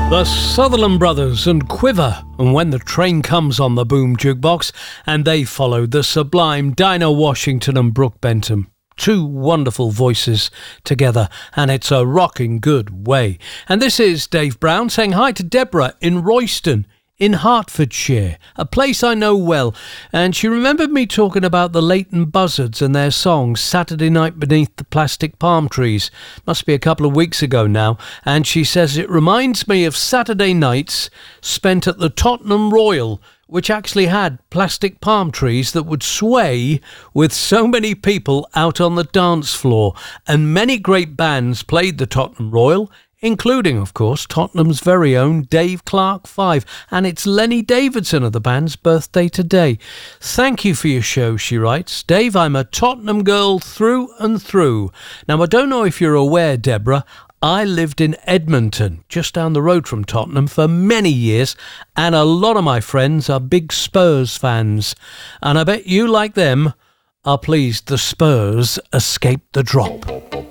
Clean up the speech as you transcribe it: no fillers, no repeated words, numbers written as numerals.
The Sutherland Brothers and Quiver, and When the Train Comes on the Boom Jukebox, and they followed the sublime Dinah Washington and Brooke Bentham. Two wonderful voices together, and it's a rocking good way. And this is Dave Brown saying hi to Deborah in Royston, in Hertfordshire, a place I know well, and she remembered me talking about the Leighton Buzzards and their song Saturday Night Beneath the Plastic Palm Trees. Must be a couple of weeks ago now, and she says it reminds me of Saturday nights spent at the Tottenham Royal, which actually had plastic palm trees that would sway with so many people out on the dance floor, and many great bands played the Tottenham Royal, including, of course, Tottenham's very own Dave Clark 5, and it's Lenny Davidson of the band's birthday today. Thank you for your show, she writes. Dave, I'm a Tottenham girl through and through. Now, I don't know if you're aware, Deborah, I lived in Edmonton, just down the road from Tottenham, for many years, and a lot of my friends are big Spurs fans. And I bet you, like them, are pleased the Spurs escaped the drop.